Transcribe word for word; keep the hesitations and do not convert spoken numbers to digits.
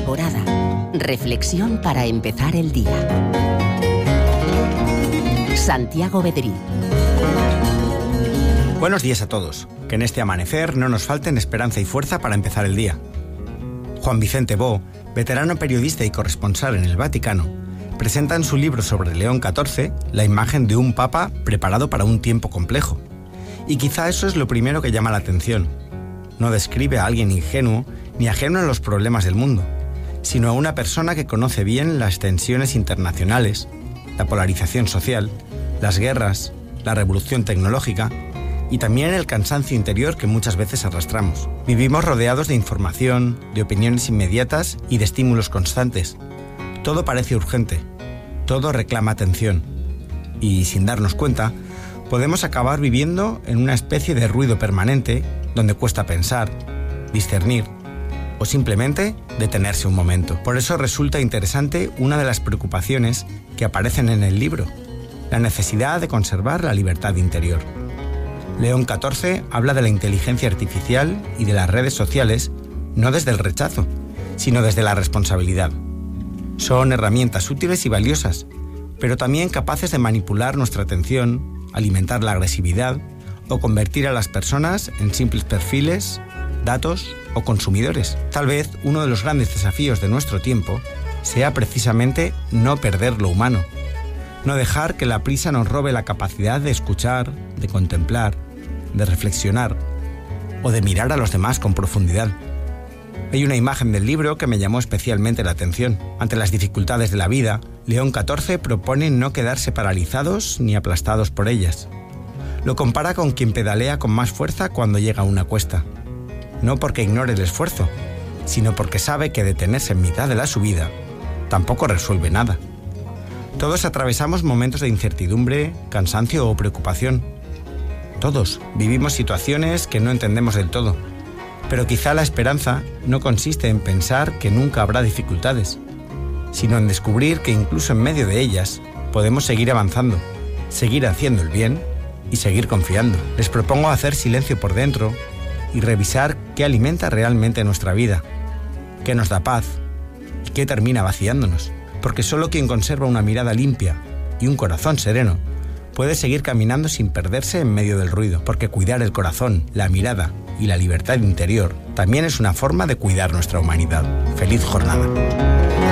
Alborada. Reflexión para empezar el día. Santiago Bedrí. Buenos días a todos. Que en este amanecer no nos falten esperanza y fuerza para empezar el día. Juan Vicente Bo, veterano periodista y corresponsal en el Vaticano, presenta en su libro sobre León catorce la imagen de un papa preparado para un tiempo complejo. Y quizá eso es lo primero que llama la atención. No describe a alguien ingenuo ni ajeno a los problemas del mundo, sino a una persona que conoce bien las tensiones internacionales, la polarización social, las guerras, la revolución tecnológica y también el cansancio interior que muchas veces arrastramos. Vivimos rodeados de información, de opiniones inmediatas y de estímulos constantes. Todo parece urgente, todo reclama atención. Y sin darnos cuenta, podemos acabar viviendo en una especie de ruido permanente donde cuesta pensar, discernir o simplemente detenerse un momento. Por eso resulta interesante una de las preocupaciones que aparecen en el libro, la necesidad de conservar la libertad interior. León catorce habla de la inteligencia artificial y de las redes sociales no desde el rechazo, sino desde la responsabilidad. Son herramientas útiles y valiosas, pero también capaces de manipular nuestra atención, alimentar la agresividad o convertir a las personas en simples perfiles, datos o consumidores. Tal vez uno de los grandes desafíos de nuestro tiempo sea precisamente no perder lo humano, no dejar que la prisa nos robe la capacidad de escuchar, de contemplar, de reflexionar o de mirar a los demás con profundidad. Hay una imagen del libro que me llamó especialmente la atención. Ante las dificultades de la vida, León catorce propone no quedarse paralizados ni aplastados por ellas. Lo compara con quien pedalea con más fuerza cuando llega a una cuesta. No porque ignore el esfuerzo, sino porque sabe que detenerse en mitad de la subida tampoco resuelve nada. Todos atravesamos momentos de incertidumbre, cansancio o preocupación. Todos vivimos situaciones que no entendemos del todo. Pero quizá la esperanza no consiste en pensar que nunca habrá dificultades, sino en descubrir que incluso en medio de ellas podemos seguir avanzando, seguir haciendo el bien y seguir confiando. Les propongo hacer silencio por dentro y revisar qué alimenta realmente nuestra vida, qué nos da paz y qué termina vaciándonos. Porque solo quien conserva una mirada limpia y un corazón sereno puede seguir caminando sin perderse en medio del ruido, porque cuidar el corazón, la mirada y la libertad interior también es una forma de cuidar nuestra humanidad. ¡Feliz jornada!